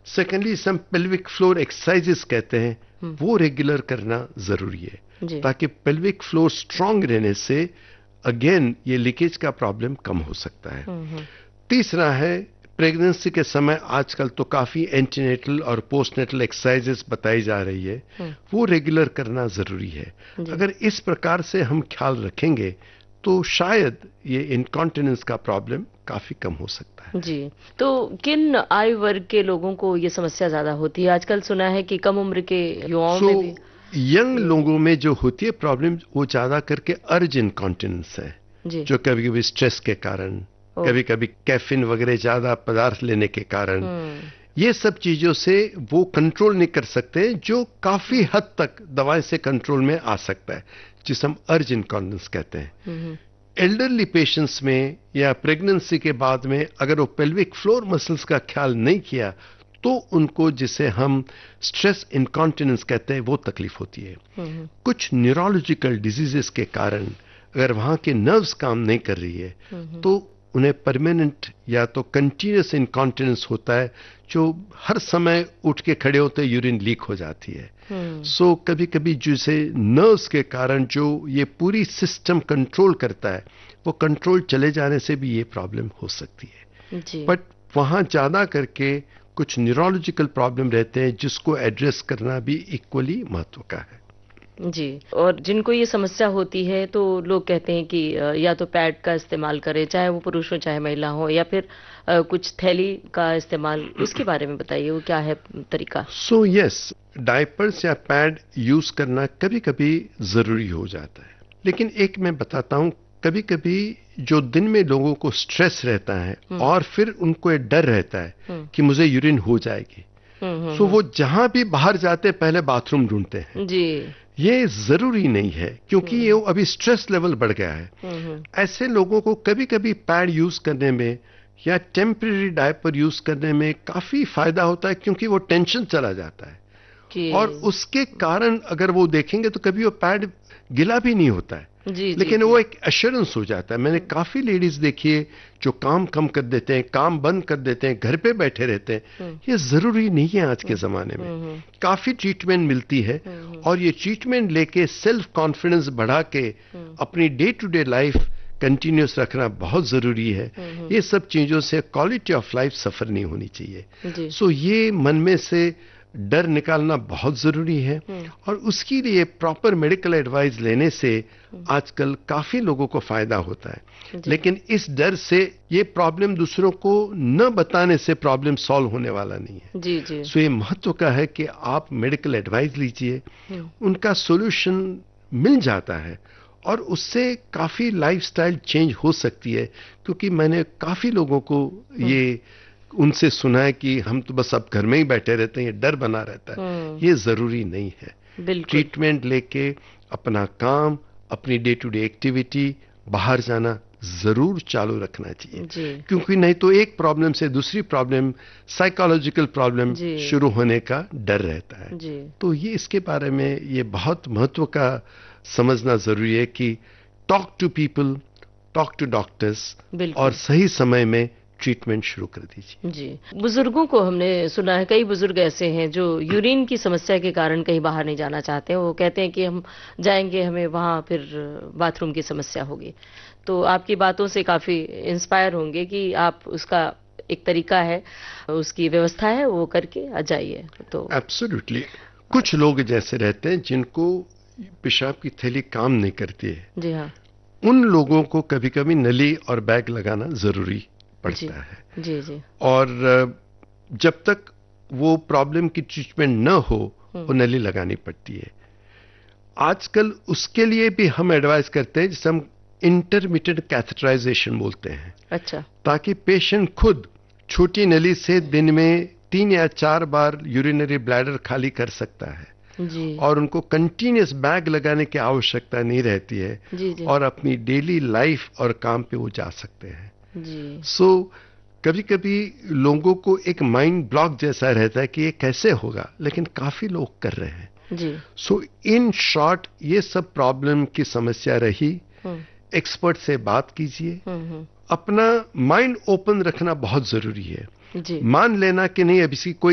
Secondly सम pelvic floor exercises कहते हैं, वो रेगुलर करना जरूरी है ताकि पेल्विक फ्लोर स्ट्रांग रहने से अगेन ये लीकेज का प्रॉब्लम कम हो सकता है। तीसरा है प्रेगनेंसी के समय आजकल तो काफी एंटीनेटल और पोस्टनेटल एक्सरसाइजेस बताई जा रही है, वो रेगुलर करना जरूरी है। अगर इस प्रकार से हम ख्याल रखेंगे तो शायद ये इनकॉन्टिनेंस का प्रॉब्लम काफी कम हो सकता है। जी, तो किन आयु वर्ग के लोगों को ये समस्या ज्यादा होती है? आजकल सुना है कि कम उम्र के युवाओं में भी यंग लोगों में जो होती है प्रॉब्लम, वो ज्यादा करके अर्ज इनकॉन्टिनेंस है, जो कभी कभी स्ट्रेस के कारण, कभी कभी कैफीन वगैरह ज्यादा पदार्थ लेने के कारण, ये सब चीजों से वो कंट्रोल नहीं कर सकते, जो काफी हद तक दवाई से कंट्रोल में आ सकता है, जिसे हम अर्ज इनकॉन्टिनेंस कहते हैं। एल्डरली पेशेंट्स में या प्रेगनेंसी के बाद में अगर वो पेल्विक फ्लोर मसल्स का ख्याल नहीं किया तो उनको, जिसे हम स्ट्रेस इनकॉन्टिनेंस कहते हैं, वो तकलीफ होती है। कुछ न्यूरोलॉजिकल डिजीजेस के कारण अगर वहां के नर्व्स काम नहीं कर रही है तो उन्हें परमानेंट या तो कंटिन्यूस इनकॉन्टिनेंस होता है, जो हर समय उठ के खड़े होते यूरिन लीक हो जाती है। सो कभी कभी जैसे नर्व्स के कारण जो ये पूरी सिस्टम कंट्रोल करता है, वो कंट्रोल चले जाने से भी ये प्रॉब्लम हो सकती है। बट वहां ज्यादा करके कुछ न्यूरोलॉजिकल प्रॉब्लम रहते हैं जिसको एड्रेस करना भी इक्वली महत्व का है। जी, और जिनको ये समस्या होती है तो लोग कहते हैं कि या तो पैड का इस्तेमाल करें, चाहे वो पुरुष हो चाहे महिला हो, या फिर कुछ थैली का इस्तेमाल, उसके बारे में बताइए, वो क्या है तरीका? सो यस, डायपर्स या पैड यूज करना कभी कभी जरूरी हो जाता है, लेकिन एक मैं बताता हूं, कभी कभी जो दिन में लोगों को स्ट्रेस रहता है और फिर उनको एक डर रहता है कि मुझे यूरिन हो जाएगी, सो वो जहां भी बाहर जाते पहले बाथरूम ढूंढते हैं। जी, ये जरूरी नहीं है, क्योंकि ये अभी स्ट्रेस लेवल बढ़ गया है। ऐसे लोगों को कभी कभी पैड यूज करने में या टेम्परेरी डायपर यूज करने में काफी फायदा होता है, क्योंकि वो टेंशन चला जाता है और उसके कारण अगर वो देखेंगे तो कभी वो पैड गिला भी नहीं होता है। लेकिन वो एक एश्योरेंस हो जाता है। मैंने काफी लेडीज देखी है जो काम कम कर देते हैं, काम बंद कर देते हैं, घर पे बैठे रहते हैं। ये जरूरी नहीं है आज के जमाने में, काफी ट्रीटमेंट मिलती है और ये ट्रीटमेंट लेके सेल्फ कॉन्फिडेंस बढ़ा के अपनी day to day life continuous रखना बहुत जरूरी है। ये सब चीजों से क्वालिटी ऑफ लाइफ सफर नहीं होनी चाहिए। सो ये मन में से डर निकालना बहुत जरूरी है और उसके लिए प्रॉपर मेडिकल एडवाइस लेने से आजकल काफी लोगों को फायदा होता है। लेकिन इस डर से ये प्रॉब्लम दूसरों को न बताने से प्रॉब्लम सॉल्व होने वाला नहीं है। सो ये महत्व का है कि आप मेडिकल एडवाइस लीजिए, उनका सॉल्यूशन मिल जाता है और उससे काफी लाइफस्टाइल चेंज हो सकती है। क्योंकि मैंने काफी लोगों को ये उनसे सुना है कि हम तो बस अब घर में ही बैठे रहते हैं, ये डर बना रहता है। ये जरूरी नहीं है। ट्रीटमेंट लेके अपना काम, अपनी डे टू डे एक्टिविटी, बाहर जाना जरूर चालू रखना चाहिए, क्योंकि नहीं तो एक प्रॉब्लम से दूसरी प्रॉब्लम, साइकोलॉजिकल प्रॉब्लम शुरू होने का डर रहता है। तो ये इसके बारे में ये बहुत महत्व का समझना जरूरी है कि talk to people, talk to doctors और सही समय में ट्रीटमेंट शुरू कर दीजिए। जी, बुजुर्गों को हमने सुना है, कई बुजुर्ग ऐसे हैं जो यूरिन की समस्या के कारण कहीं बाहर नहीं जाना चाहते हैं। वो कहते हैं कि हम जाएंगे, हमें वहां फिर बाथरूम की समस्या होगी। तो आपकी बातों से काफी इंस्पायर होंगे कि आप उसका एक तरीका है, उसकी व्यवस्था है, वो करके आ जाइए। तो एब्सोल्युटली, कुछ लोग जैसे रहते हैं जिनको पेशाब की थैली काम नहीं करती है। जी हाँ, उन लोगों को कभी कभी नली और बैग लगाना जरूरी पड़ता है। जी। और जब तक वो प्रॉब्लम की ट्रीटमेंट न हो, वो नली लगानी पड़ती है। आजकल उसके लिए भी हम एडवाइस करते हैं, जिसे हम इंटरमिटेंट कैथेटराइजेशन बोलते हैं। अच्छा। ताकि पेशेंट खुद छोटी नली से दिन में 3 या 4 बार यूरिनरी ब्लैडर खाली कर सकता है जी। और उनको कंटिन्यूस बैग लगाने की आवश्यकता नहीं रहती है। जी। और अपनी डेली लाइफ और काम पे वो जा सकते हैं। सो कभी कभी लोगों को एक माइंड ब्लॉक जैसा रहता है कि ये कैसे होगा, लेकिन काफी लोग कर रहे हैं। सो इन शॉर्ट, ये सब प्रॉब्लम की समस्या रही, एक्सपर्ट से बात कीजिए। अपना माइंड ओपन रखना बहुत जरूरी है। मान लेना कि नहीं, अब इसकी कोई